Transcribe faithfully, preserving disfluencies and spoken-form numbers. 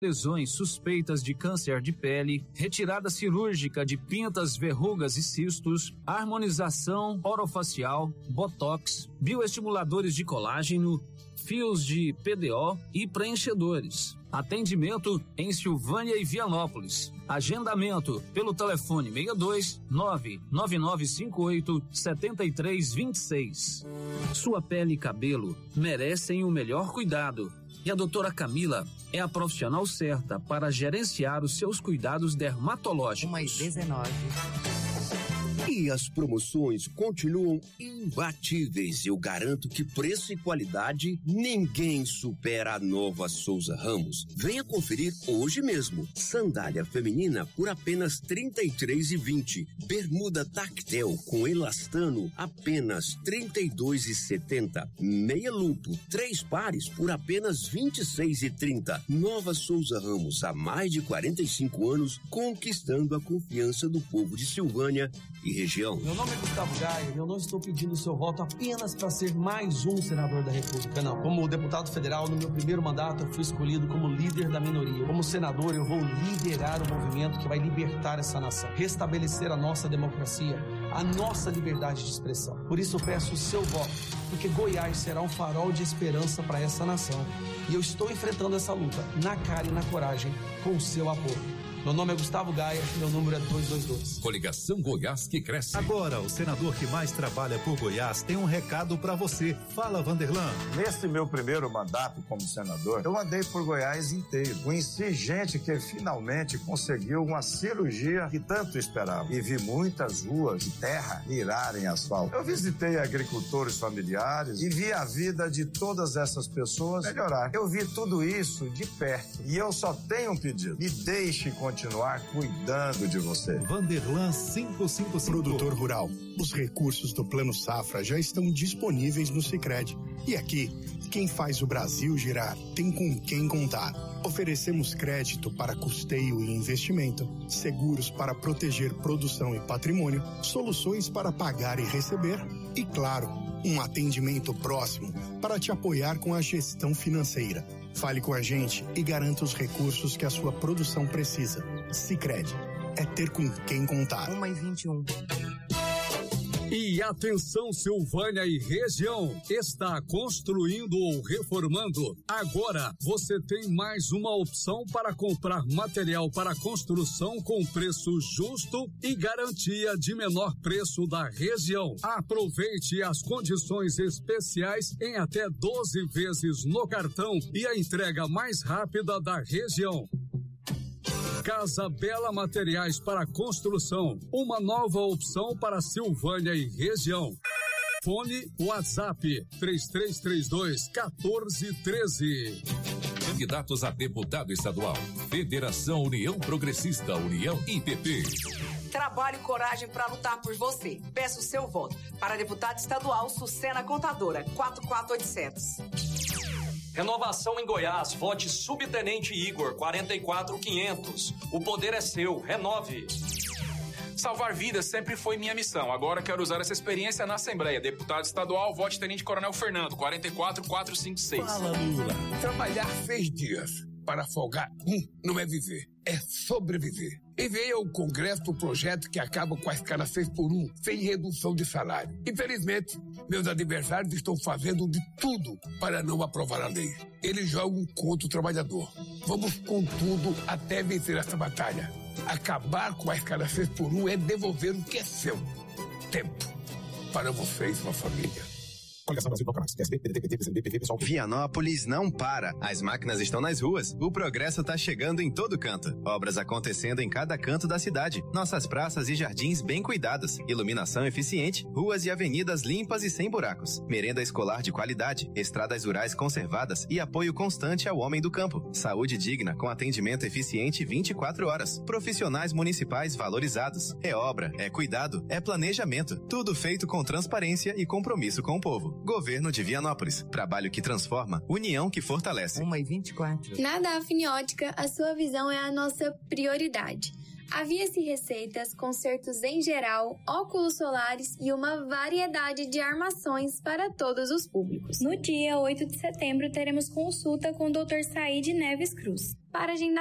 lesões suspeitas de câncer de pele, retirada cirúrgica de pintas, verrugas e cistos, harmonização orofacial, botox, bioestimuladores de colágeno, fios de P D O e preenchedores. Atendimento em Silvânia e Vianópolis. Agendamento pelo telefone seis dois nove nove nove cinco oito sete três dois seis. Sua pele e cabelo merecem o melhor cuidado. E a doutora Camila é a profissional certa para gerenciar os seus cuidados dermatológicos. uma e dezenove. E as promoções continuam imbatíveis. Eu garanto que preço e qualidade ninguém supera a Nova Souza Ramos. Venha conferir hoje mesmo. Sandália feminina por apenas trinta e três reais e vinte centavos. Bermuda tactel com elastano apenas trinta e dois reais e setenta centavos. Meia lupo, três pares por apenas vinte e seis reais e trinta centavos. Nova Souza Ramos, há mais de quarenta e cinco anos, conquistando a confiança do povo de Silvânia e região. Meu nome é Gustavo Gaia e eu não estou pedindo o seu voto apenas para ser mais um senador da República, não. Como deputado federal, no meu primeiro mandato, eu fui escolhido como líder da minoria. Como senador, eu vou liderar o movimento que vai libertar essa nação, restabelecer a nossa democracia, a nossa liberdade de expressão. Por isso, eu peço o seu voto, porque Goiás será um farol de esperança para essa nação. E eu estou enfrentando essa luta na cara e na coragem com o seu apoio. Meu nome é Gustavo Gaia, meu número é duzentos e vinte e dois. Coligação Goiás que cresce. Agora, o senador que mais trabalha por Goiás tem um recado para você. Fala, Vanderlan. Nesse meu primeiro mandato como senador, eu andei por Goiás inteiro. Conheci gente que finalmente conseguiu uma cirurgia que tanto esperava. E vi muitas ruas de terra virarem asfalto. Eu visitei agricultores familiares e vi a vida de todas essas pessoas melhorar. Eu vi tudo isso de perto. E eu só tenho um pedido. Me deixe continuar continuar cuidando de você. Vanderlan quinhentos e cinquenta e cinco. Produtor rural. Os recursos do Plano Safra já estão disponíveis no Sicredi. E aqui, quem faz o Brasil girar tem com quem contar. Oferecemos crédito para custeio e investimento, seguros para proteger produção e patrimônio, soluções para pagar e receber e, claro, um atendimento próximo para te apoiar com a gestão financeira. Fale com a gente e garanta os recursos que a sua produção precisa. Sicredi, é ter com quem contar. uma e vinte e um. E atenção, Silvânia e região, está construindo ou reformando? Agora você tem mais uma opção para comprar material para construção com preço justo e garantia de menor preço da região. Aproveite as condições especiais em até doze vezes no cartão e a entrega mais rápida da região. Casa Bela Materiais para Construção, uma nova opção para Silvânia e região. Fone WhatsApp três três três dois um quatro um três. Candidatos a deputado estadual. Federação União Progressista, União I P P. Trabalho e coragem para lutar por você. Peço o seu voto. Para deputado estadual, Sucena Contadora, quatro quatro oito zero zero. Renovação em Goiás, vote Subtenente Igor, quarenta e quatro quinhentos. O poder é seu, renove. Salvar vidas sempre foi minha missão. Agora quero usar essa experiência na Assembleia. Deputado estadual, vote Tenente Coronel Fernando, quarenta e quatro quatrocentos e cinquenta e seis. Fala, Lula. Trabalhar seis dias para folgar um não é viver, é sobreviver. Enviei ao Congresso o projeto que acaba com a escala seis por um, sem redução de salário. Infelizmente, meus adversários estão fazendo de tudo para não aprovar a lei. Eles jogam contra o trabalhador. Vamos com tudo até vencer essa batalha. Acabar com a escala seis por um é devolver o que é seu. Tempo. Para você e sua família. Vianópolis não para. As máquinas estão nas ruas. O progresso está chegando em todo canto. Obras acontecendo em cada canto da cidade. Nossas praças e jardins bem cuidados. Iluminação eficiente. Ruas e avenidas limpas e sem buracos. Merenda escolar de qualidade. Estradas rurais conservadas e apoio constante ao homem do campo. Saúde digna com atendimento eficiente vinte e quatro horas. Profissionais municipais valorizados. É obra, é cuidado, é planejamento. Tudo feito com transparência e compromisso com o povo. Governo de Vianópolis. Trabalho que transforma, união que fortalece. uma e vinte e quatro. Na D A F Niótica, a sua visão é a nossa prioridade. Havia-se receitas, consertos em geral, óculos solares e uma variedade de armações para todos os públicos. No dia oito de setembro, teremos consulta com o doutor Saíde Neves Cruz. para agendar